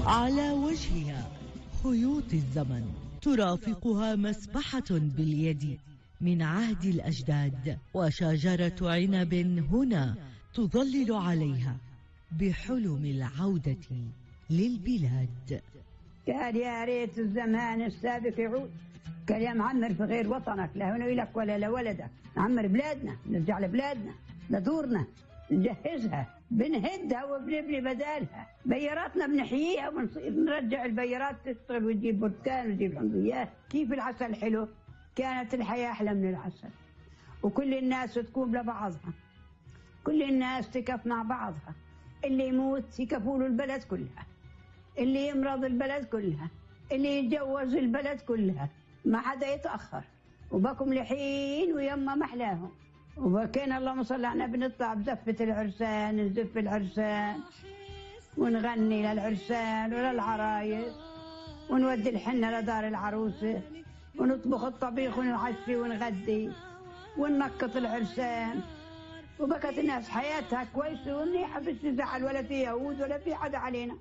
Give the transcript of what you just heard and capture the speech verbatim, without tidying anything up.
على وجهها خيوط الزمن ترافقها مسبحة باليد من عهد الأجداد، وشجرة عنب هنا تظلل عليها بحلم العودة للبلاد. قال يا ريت الزمان السابق يعود، قال يا معمر في غير وطنك لا هنا لك ولا لولدك، نعمر بلادنا، نرجع لبلادنا لدورنا، نجهزها، بنهدها وبنبني بدالها، بياراتنا بنحييها ونرجع البيارات تشتغل وتجيب برتقال وتجيب حمضيات. كيف العسل حلو، كانت الحياة أحلى من العسل، وكل الناس تكون لبعضها، كل الناس تكف مع بعضها، اللي يموت يكفوا له البلد كلها، اللي يمرض البلد كلها، اللي يتجوز البلد كلها، ما حدا يتأخر، وبكم لحين ويما محلاهم. وبكينا اللهم صل على النبي نطلع بزفة العرسان، نزف العرسان ونغني للعرسان وللعرايس، ونودي الحنة لدار العروسة، ونطبخ الطبيخ ونعشي ونغدي وننقط العرسان. وبكت الناس حياتها كويسة ومنيحة، فيش زعل ولا في يهود ولا في حدا علينا.